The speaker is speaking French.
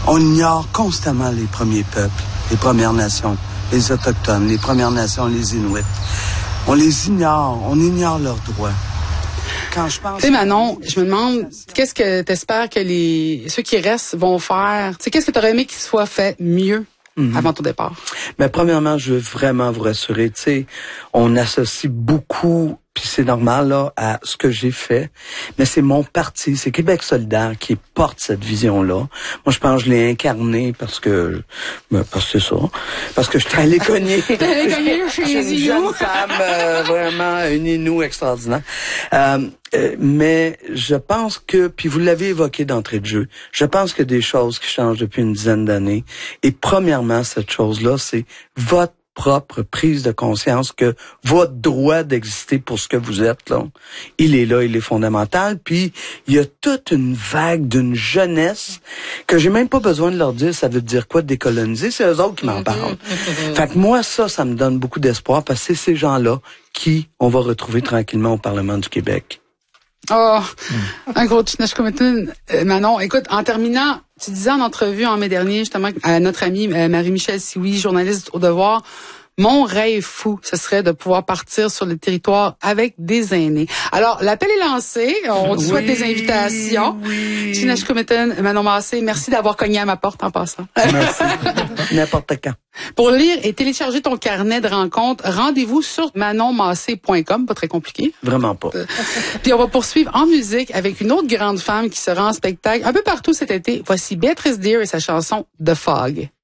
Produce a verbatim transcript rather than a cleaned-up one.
On ignore constamment les premiers peuples, les Premières Nations, les Autochtones, les Premières Nations, les Inuits. On les ignore, on ignore leurs droits. Quand je pense... Tu sais, Manon, je me demande, qu'est-ce que t'espères que les ceux qui restent vont faire? Tu sais, qu'est-ce que t'aurais aimé qu'il soit fait mieux mm-hmm. avant ton départ? Ben, premièrement, je veux vraiment vous rassurer. Tu sais, on associe beaucoup, puis c'est normal, là, à ce que j'ai fait. Mais c'est mon parti, c'est Québec solidaire qui porte cette vision-là. Moi, je pense que je l'ai incarné parce que, ben, parce que c'est ça. Parce que je suis allé cogner. T'es allé cogner chez une jeune femme, euh, vraiment, une Inou extraordinaire. Euh, euh, mais je pense que, puis vous l'avez évoqué d'entrée de jeu, je pense qu'il y a des choses qui changent depuis une dizaine d'années. Et premièrement, cette chose-là, c'est votre propre prise de conscience que votre droit d'exister pour ce que vous êtes, là, il est là, il est fondamental. Puis, il y a toute une vague d'une jeunesse que j'ai même pas besoin de leur dire ça veut dire quoi de décoloniser, c'est eux autres qui m'en parlent. Fait que moi, ça, ça me donne beaucoup d'espoir parce que c'est ces gens-là qui on va retrouver tranquillement au Parlement du Québec. Oh, mm. un gros Tinashe Cometon. Euh, Manon, écoute, en terminant, tu disais en entrevue en mai dernier, justement, à notre amie euh, Marie-Michel Sioui, journaliste au Devoir, mon rêve fou, ce serait de pouvoir partir sur le territoire avec des aînés. Alors, l'appel est lancé. On te oui, souhaite des invitations. Oui. Tinashe Cometon, Manon Massé, merci d'avoir cogné à ma porte en passant. Merci. N'importe quand. Pour lire et télécharger ton carnet de rencontres, rendez-vous sur manon massé point com. Pas très compliqué. Vraiment pas. Puis on va poursuivre en musique avec une autre grande femme qui sera en spectacle un peu partout cet été. Voici Béatrice Deer et sa chanson The Fog.